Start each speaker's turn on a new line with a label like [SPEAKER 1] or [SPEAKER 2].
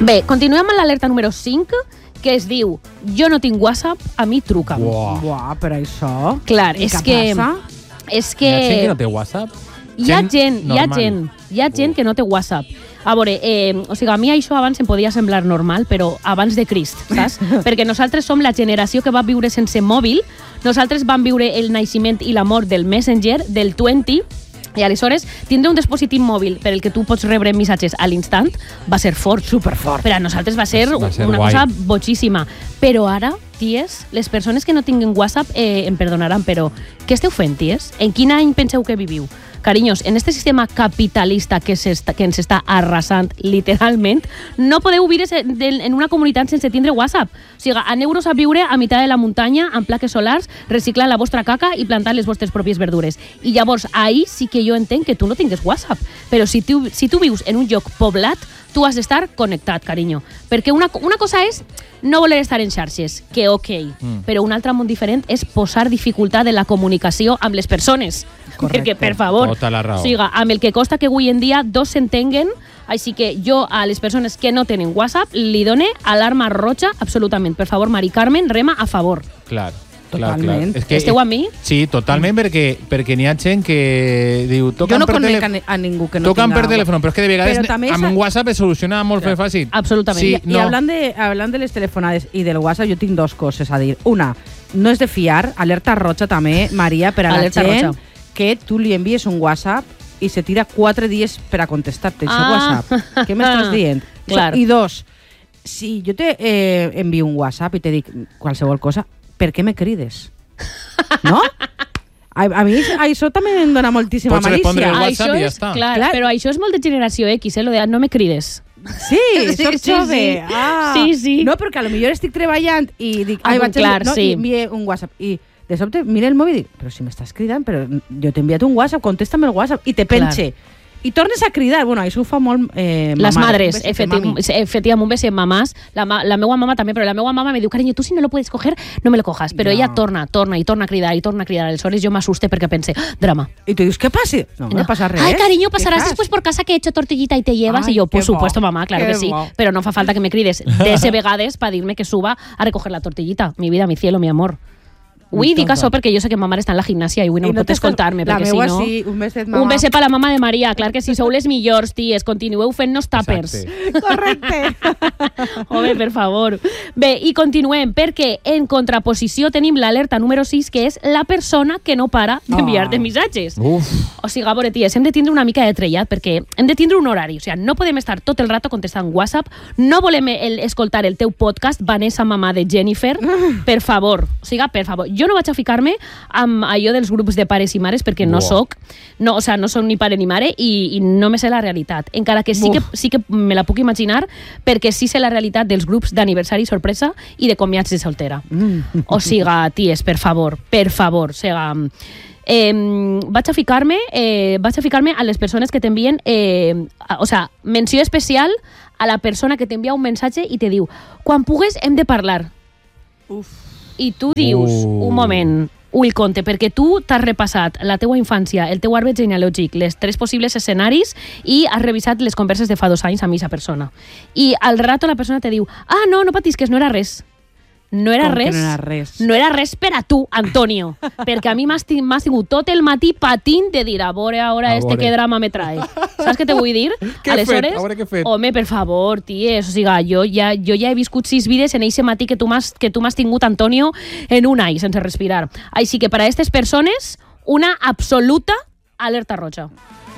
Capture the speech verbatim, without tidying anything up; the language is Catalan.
[SPEAKER 1] Bé, continuem amb l'alerta número cinc, que es diu jo no tinc WhatsApp, a mi truca'm.
[SPEAKER 2] Uau.
[SPEAKER 3] Buah, per això...
[SPEAKER 1] Clar, és
[SPEAKER 3] què
[SPEAKER 1] que...
[SPEAKER 3] passa?
[SPEAKER 1] És que...
[SPEAKER 2] Hi ha gent que no té WhatsApp?
[SPEAKER 1] Hi ha
[SPEAKER 2] Gent
[SPEAKER 1] gent, hi ha
[SPEAKER 2] normal.
[SPEAKER 1] gent, hi ha gent que no té WhatsApp. A veure, eh, o sigui, a mi això abans em podia semblar normal, però abans de Crist, saps? Perquè nosaltres som la generació que va viure sense mòbil, nosaltres vam viure el naixement i la mort del Messenger, del vint, i aleshores tindre un dispositiu mòbil per el que tu pots rebre missatges a l'instant va ser fort, superfort. Per a nosaltres va ser,
[SPEAKER 2] Va ser
[SPEAKER 1] una
[SPEAKER 2] guai.
[SPEAKER 1] cosa boníssima. Però ara, ties, les persones que no tinguin WhatsApp eh, em perdonaran, però què esteu fent, ties? En quin any penseu que viviu? Carinyos, en este sistema capitalista que, que ens està arrasant literalment, no podeu viure en una comunitat sense tindre WhatsApp. O sigui, aneu-vos a viure a meitat de la muntanya amb plaques solars, reciclant la vostra caca i plantant les vostres pròpies verdures. I llavors, ahí sí que jo entenc que tu no tingues WhatsApp. Però si tu, si tu vius en un lloc poblat, tu has d'estar connectat, carinyo. Perquè una, una cosa és no voler estar en xarxes, que ok, mm. però un altre món diferent és posar dificultat en la comunicació amb les persones.
[SPEAKER 3] Correcte.
[SPEAKER 1] Perquè, per favor,
[SPEAKER 2] tota la raó.
[SPEAKER 1] O sigui, amb el que costa que avui en dia dos s'entenguen, així que jo a les persones que no tenen WhatsApp li done alarma roja absolutament. Per favor, Mari Carmen, rema a favor.
[SPEAKER 2] Clar.
[SPEAKER 3] Totalment.
[SPEAKER 2] Clar, clar. És que,
[SPEAKER 1] Esteu amb mi?
[SPEAKER 2] Sí, totalment, mm. perquè, perquè n'hi ha gent que diu...
[SPEAKER 3] Jo no
[SPEAKER 2] per
[SPEAKER 3] conec
[SPEAKER 2] tele...
[SPEAKER 3] a ningú que no
[SPEAKER 2] tocan
[SPEAKER 3] tinga...
[SPEAKER 2] per telèfon, però és que de vegades
[SPEAKER 3] també
[SPEAKER 2] amb un WhatsApp es soluciona molt
[SPEAKER 3] clar.
[SPEAKER 2] fàcil.
[SPEAKER 1] Absolutament.
[SPEAKER 2] Sí,
[SPEAKER 3] I,
[SPEAKER 2] no.
[SPEAKER 3] i hablant, de, hablant de les telefonades i del WhatsApp, jo tinc dos coses a dir. Una, no és de fiar, alerta roja també, Maria, per a la
[SPEAKER 1] Alerta
[SPEAKER 3] gent
[SPEAKER 1] roja.
[SPEAKER 3] que tu li envies un WhatsApp i se tira quatre dies per a contestar-te el seu
[SPEAKER 1] Ah.
[SPEAKER 3] WhatsApp. Què m'estàs dient?
[SPEAKER 1] Clar.
[SPEAKER 3] I dos, si jo te eh, envio un WhatsApp i te dic qualsevol cosa, per què me crides? No? A, a mi això també em dona moltíssima
[SPEAKER 2] Pots respondre
[SPEAKER 3] malícia.
[SPEAKER 2] el WhatsApp
[SPEAKER 1] això
[SPEAKER 2] i ja
[SPEAKER 1] és,
[SPEAKER 2] està.
[SPEAKER 1] clar,
[SPEAKER 3] Clar.
[SPEAKER 1] però això és molt de generació X, eh, lo de no me crides.
[SPEAKER 3] Sí,
[SPEAKER 1] Sí,
[SPEAKER 3] soc
[SPEAKER 1] sí,
[SPEAKER 3] jove.
[SPEAKER 1] sí.
[SPEAKER 3] Ah.
[SPEAKER 1] Sí, sí.
[SPEAKER 3] No, perquè a lo millor estic treballant i dic,
[SPEAKER 1] Ah,
[SPEAKER 3] ai, vaig
[SPEAKER 1] clar,
[SPEAKER 3] no,
[SPEAKER 1] sí.
[SPEAKER 3] i envié un WhatsApp. I de sobte mira el mòbil i dic, però si m'estàs cridant, però jo t'he enviat un WhatsApp, contesta'm el WhatsApp i te penxe. I tornes a cridar. Bueno, això ho fa molt eh,
[SPEAKER 1] Les
[SPEAKER 3] mamá,
[SPEAKER 1] madres,
[SPEAKER 3] un beset,
[SPEAKER 1] efecti
[SPEAKER 3] mami.
[SPEAKER 1] efectivamente, un beso en mamás. La, ma la meva mama també, però la meva mama me diu, cariño, tú si no lo puedes coger, no me lo cojas. Però
[SPEAKER 3] No.
[SPEAKER 1] ella torna, torna i torna a cridar i torna a cridar. Aleshores jo m'assuste perquè pense, ah, drama.
[SPEAKER 3] I tu dius, què passa? No, no, no passa res.
[SPEAKER 1] Ay, cariño, pasarás
[SPEAKER 3] Què
[SPEAKER 1] después
[SPEAKER 3] fas?
[SPEAKER 1] por casa que he hecho tortillita y te llevas.
[SPEAKER 3] Ay,
[SPEAKER 1] y yo, por
[SPEAKER 3] qué
[SPEAKER 1] supuesto,
[SPEAKER 3] bo,
[SPEAKER 1] mamá, claro
[SPEAKER 3] qué
[SPEAKER 1] que sí.
[SPEAKER 3] bo.
[SPEAKER 1] Pero no fa falta que me crides de vegades para dirme que suba a recoger la tortillita. Mi vida, mi cielo, mi amor. Ui, dic això perquè jo sé que ma mare està en la gimnàsia i avui no
[SPEAKER 3] I no
[SPEAKER 1] pot
[SPEAKER 3] t'està-
[SPEAKER 1] escoltar-me,
[SPEAKER 3] la
[SPEAKER 1] perquè si
[SPEAKER 3] meua
[SPEAKER 1] no...
[SPEAKER 3] sí, un beset, mama.
[SPEAKER 1] Un beset per la mama de Maria, clar que sí, sou les millors, ties, continueu fent-nos tàpers.
[SPEAKER 2] Exacte.
[SPEAKER 3] Correcte.
[SPEAKER 1] Home, per favor. Bé, i continuem, perquè en contraposició tenim l'alerta número sis, que és la persona que no para d'enviar-te
[SPEAKER 3] Ah.
[SPEAKER 1] missatges.
[SPEAKER 2] Uf.
[SPEAKER 1] O sigui, a veure, ties, hem de tindre una mica de trellat, perquè hem de tindre un horari. O sigui, no podem estar tot el rato contestant WhatsApp, no volem el, escoltar el teu podcast, Vanessa, mamà de Jennifer, per favor. O sigui, per favor. Jo no vaig a ficar-me amb allò dels grups de pares i mares, perquè no
[SPEAKER 2] Uah.
[SPEAKER 1] soc, no, o sea, no soc ni pare ni mare i, i no me sé la realitat. Encara que sí, que sí que me la puc imaginar, perquè sí sé la realitat dels grups d'aniversari sorpresa i de comiats de soltera.
[SPEAKER 3] Mm.
[SPEAKER 1] O sigui, ties, per favor, per favor, o sigui... Eh, vaig a ficar-me eh, vaig a ficar-me a les persones que t'envien eh, a, o sea, menció especial a la persona que t'envia un missatge i te diu, quan pugues hem de parlar.
[SPEAKER 3] Uf.
[SPEAKER 1] I tu dius,
[SPEAKER 2] Uh.
[SPEAKER 1] un moment, ull compte, perquè tu t'has repassat la teua infància, el teu arbre genealògic, les tres possibles escenaris i has revisat les converses de fa dos anys amb aquesta persona. I al rato la persona te diu, ah, no, no patisques, no era res. No era
[SPEAKER 3] Com que
[SPEAKER 1] res.
[SPEAKER 3] no era res?
[SPEAKER 1] No era res per a tu, Antonio. Perquè a mi m'has ti- m'has tingut tot el matí patint de dir, a veure, ara
[SPEAKER 2] A
[SPEAKER 1] este
[SPEAKER 2] veure.
[SPEAKER 1] què drama me trae. Saps què te vull dir?
[SPEAKER 2] Què he fet? A veure què he fet.
[SPEAKER 1] Home, per favor, ties, o sigui, jo ja, jo ja he viscut sis vides en eixe matí que tu m'has que tu m'has tingut, Antonio, en un any, sense respirar. Així que per a aquestes persones, una absoluta alerta roja.